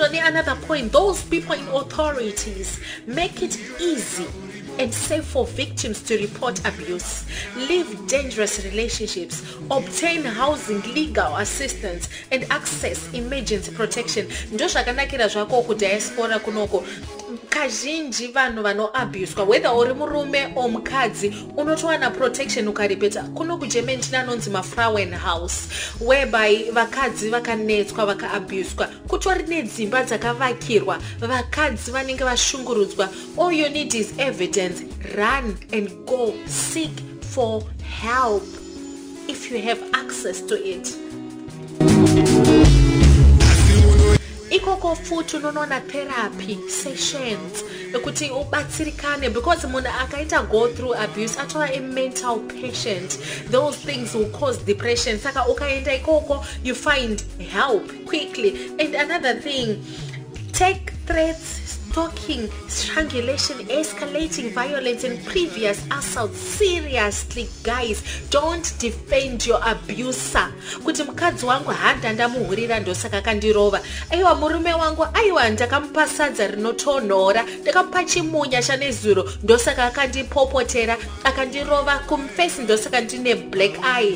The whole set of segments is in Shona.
Usually another point, those people in authorities make it easy and safe for victims to report abuse, leave dangerous relationships, obtain housing, legal assistance, and access emergency protection. Ndo zvakanakira zvako kudiaspora kunoko. Kazhinji vanhu vanoabuswa, whether uri murume or mukadzi, unotowana protection ukaripeta. Kuno kuGermany tinanonzi maFrauen House, whereby vakadzi vakanetswa vakaabuswa kutori nedzimba dzakavakirwa vakadzi vanenge vashungurudzwa. All you need is evidence. Run and go seek for help if you have access to it. Ikoko futhi unoona therapy sessions ukuthi ubatsirikane, because munhu akaita go through abuse atova a mental patient. Those things will cause depression. Saka ukaenda ikoko you find help quickly. And another thing, take threats, stalking, strangulation, escalating violence, and previous assault seriously. Guys, don't defend your abuser. Kuti mukadzi wangu handa ndamuhurira ndosaka kandirova, aiwa murume wangu aiwa ndakamupa sadza rinotonhora, ndakamupa chimunya chanezuro ndosaka akandipopotera akandirova kumfesi ndosaka ndine black eye.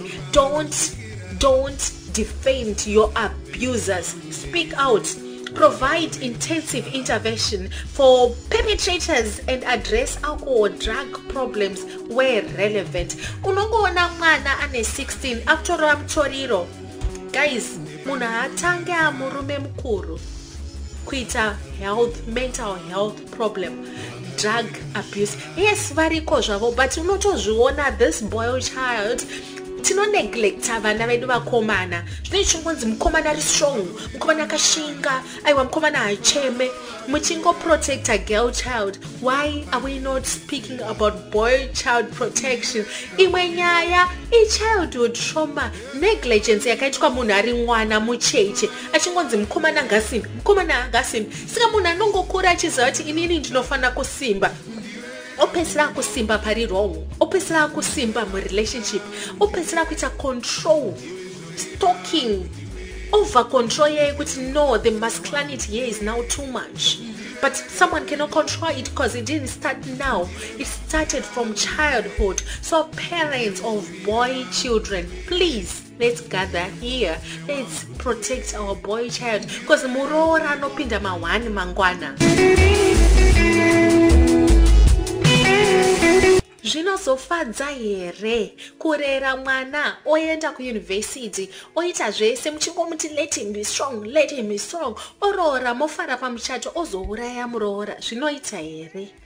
Don't defend your abusers. Speak out. Provide intensive intervention for perpetrators and address alcohol drug problems where relevant. Unongoona mwana ane 16 atorwa mutoriro. Guys, munhu hatange amurume mukuru kuita mental health problem, drug abuse. Yes, variko zvavo, but unotozviona this boy child tino neglecta vana vedu vakomana. Zvinoichongonzi mukomana ari strong, mukomana akashinga, aiwa mukomana hacheme, muchingo protect a girl child. Why are we not speaking about boy child protection? Imwe nyaya childhood trauma, negligence yakaitwa munhu ari mwana mucheche achingonzi mukomana ngasimbi, mukomana ngasimbi. Saka munhu anongokura achiziva kuti inini ndinofanira kusimba. Opesera kusimba pari wrong, opesera kusimba mu relationship, opesera kuita control, stalking, over control ye kuti no, the masculinity here is now too much. But someone cannot control it because it didn't start now. It started from childhood. So parents of boy children, please, let's gather here. Let's protect our boy child, because murora anopinda mawani mangwana. Zvinozofadza here kurera mwana oenda kuuniversity oita zvese muchingomuti let him be strong, let him be strong, oroora mofara pamuchato ozouraya muroora. Zvinoita here?